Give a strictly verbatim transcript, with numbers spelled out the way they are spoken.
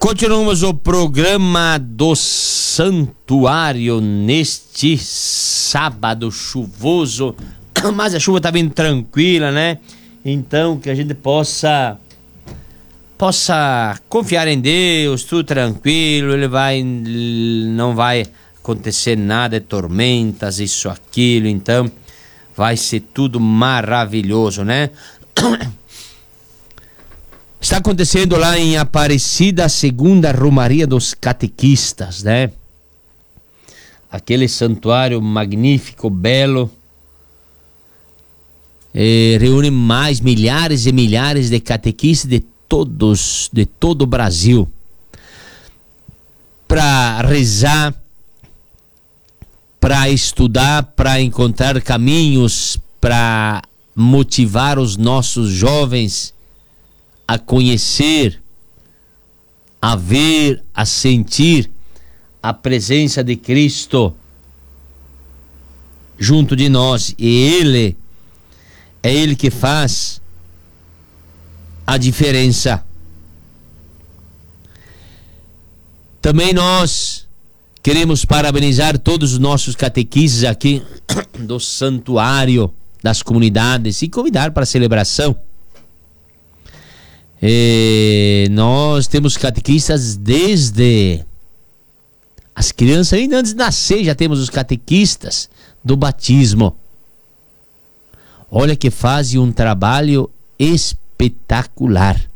Continuamos o programa do Santuário neste sábado chuvoso, mas a chuva tá vindo tranquila, né? Então que a gente possa possa confiar em Deus, tudo tranquilo, ele vai, não vai acontecer nada de tormentas, isso, aquilo, então vai ser tudo maravilhoso, né? Está acontecendo lá em Aparecida a segunda Romaria dos Catequistas, né? Aquele santuário magnífico, belo, eh, reúne mais milhares e milhares de catequistas de todos, de todo o Brasil, para rezar, para estudar, para encontrar caminhos, para motivar os nossos jovens a conhecer, a ver, a sentir a presença de Cristo junto de nós. E Ele, é Ele que faz a diferença. Também nós queremos parabenizar todos os nossos catequistas aqui do santuário, das comunidades, e convidar para a celebração. E nós temos catequistas desde as crianças, ainda antes de nascer já temos os catequistas do batismo. Olha que fazem um trabalho espetacular.